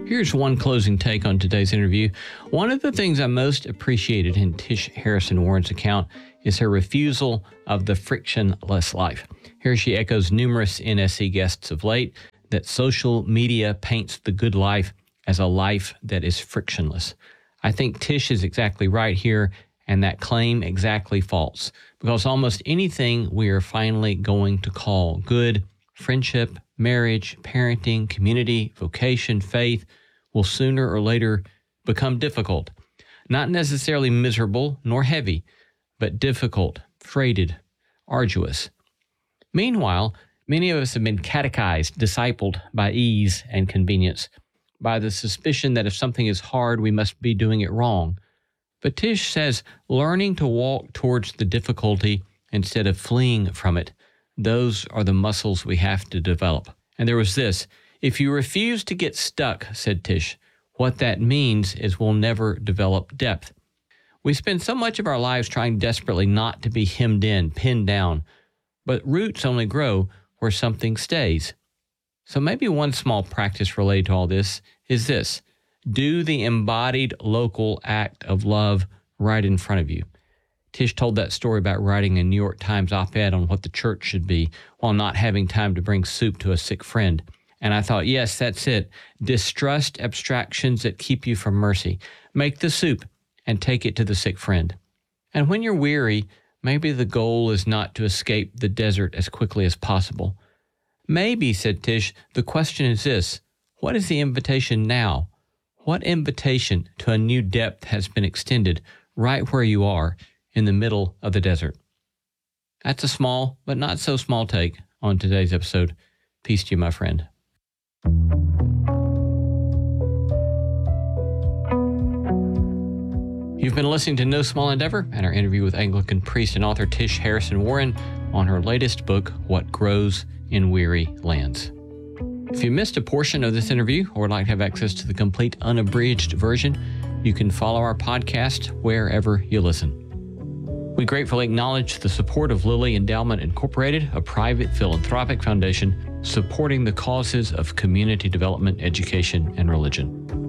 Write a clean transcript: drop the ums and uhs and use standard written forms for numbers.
Here's one closing take on today's interview. One of the things I most appreciated in Tish Harrison Warren's account is her refusal of the frictionless life. Here she echoes numerous NSC guests of late that social media paints the good life as a life that is frictionless. I think Tish is exactly right here, and that claim exactly false, because almost anything we are finally going to call good, friendship, marriage, parenting, community, vocation, faith, will sooner or later become difficult. Not necessarily miserable nor heavy, but difficult, freighted, arduous. Meanwhile, many of us have been catechized, discipled by ease and convenience, by the suspicion that if something is hard, we must be doing it wrong. But Tish says learning to walk towards the difficulty instead of fleeing from it, those are the muscles we have to develop. And there was this: if you refuse to get stuck, said Tish, what that means is we'll never develop depth. We spend so much of our lives trying desperately not to be hemmed in, pinned down, but roots only grow where something stays. So maybe one small practice related to all this is this: do the embodied local act of love right in front of you. Tish told that story about writing a New York Times op-ed on what the church should be while not having time to bring soup to a sick friend. And I thought, yes, that's it. Distrust abstractions that keep you from mercy. Make the soup and take it to the sick friend. And when you're weary, maybe the goal is not to escape the desert as quickly as possible. Maybe, said Tish, the question is this: what is the invitation now? What invitation to a new depth has been extended right where you are in the middle of the desert? That's a small, but not so small take on today's episode. Peace to you, my friend. You've been listening to No Small Endeavor and our interview with Anglican priest and author Tish Harrison Warren on her latest book, What Grows in Weary Lands. If you missed a portion of this interview or would like to have access to the complete unabridged version, you can follow our podcast wherever you listen. We gratefully acknowledge the support of Lilly Endowment Incorporated, a private philanthropic foundation supporting the causes of community development, education, and religion.